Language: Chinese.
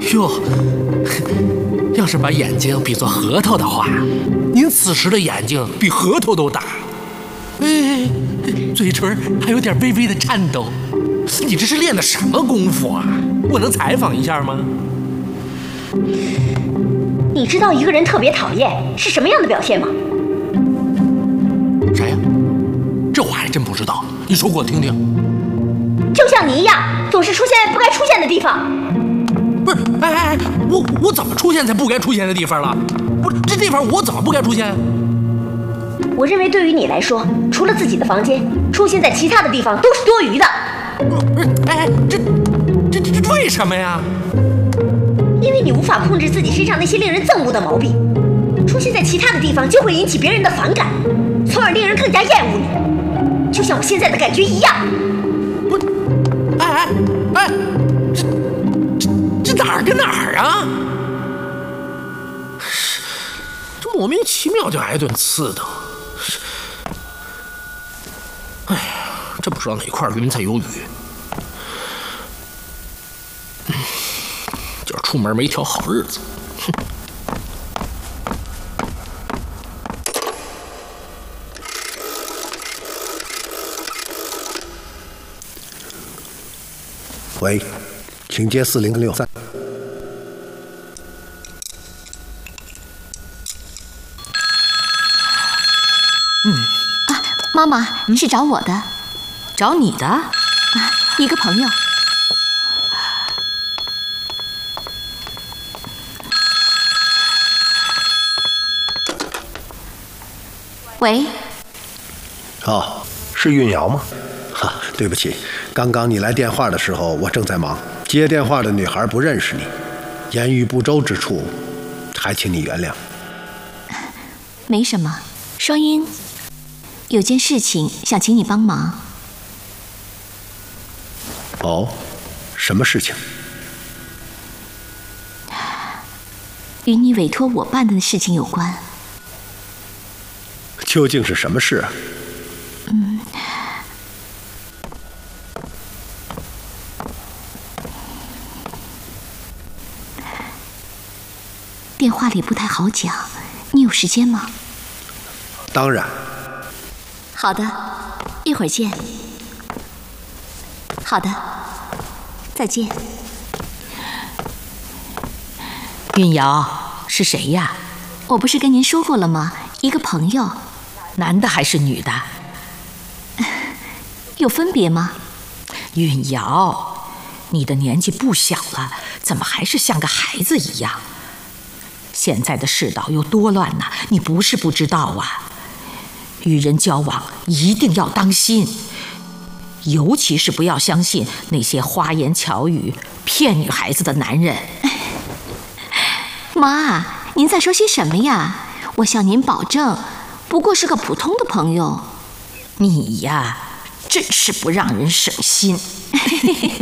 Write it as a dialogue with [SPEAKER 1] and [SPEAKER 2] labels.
[SPEAKER 1] 哟，要是把眼睛比作核桃的话，您此时的眼睛比核桃都大。哎，嘴唇还有点微微的颤抖。你这是练的什么功夫啊？我能采访一下吗？
[SPEAKER 2] 你知道一个人特别讨厌是什么样的表现吗？
[SPEAKER 1] 谁呀？这我还真不知道，你说给我听听。
[SPEAKER 2] 就像你一样，总是出现在不该出现的地方。
[SPEAKER 1] 不是，哎，我怎么出现在不该出现的地方了？不是，这地方我怎么不该出现？
[SPEAKER 2] 我认为对于你来说，除了自己的房间，出现在其他的地方都是多余的。
[SPEAKER 1] 不是，哎，这为什么呀？
[SPEAKER 2] 因为你无法控制自己身上那些令人憎恶的毛病，出现在其他的地方就会引起别人的反感，从而令人更加厌恶你，就像我现在的感觉一样。
[SPEAKER 1] 不是，哎，这哪儿跟哪儿啊？这莫名其妙就挨顿刺疼。哎呀，真不知道哪块云彩有雨。今儿出门没挑好日子。哼。
[SPEAKER 3] 喂，请接4063。
[SPEAKER 4] 妈妈是找我的，
[SPEAKER 5] 找你的？
[SPEAKER 4] 一个朋友。喂。
[SPEAKER 3] 哦，是韵瑶吗？哈，对不起，刚刚你来电话的时候，我正在忙。接电话的女孩不认识你，言语不周之处，还请你原谅。
[SPEAKER 4] 没什么，双英，有件事情想请你帮忙。
[SPEAKER 3] 哦，什么事情？
[SPEAKER 4] 与你委托我办的事情有关。
[SPEAKER 3] 究竟是什么事啊？
[SPEAKER 4] 电话里不太好讲，你有时间吗？
[SPEAKER 3] 当然。
[SPEAKER 4] 好的，一会儿见。好的，再见。
[SPEAKER 5] 韵瑶是谁呀？
[SPEAKER 4] 我不是跟您说过了吗？一个朋友。
[SPEAKER 5] 男的还是女的？
[SPEAKER 4] 有分别吗？
[SPEAKER 5] 韵瑶，你的年纪不小了，怎么还是像个孩子一样？现在的世道有多乱呐，你不是不知道啊。与人交往一定要当心，尤其是不要相信那些花言巧语骗女孩子的男人。
[SPEAKER 4] 妈，您在说些什么呀？我向您保证，不过是个普通的朋友。
[SPEAKER 5] 你呀，真是不让人省心。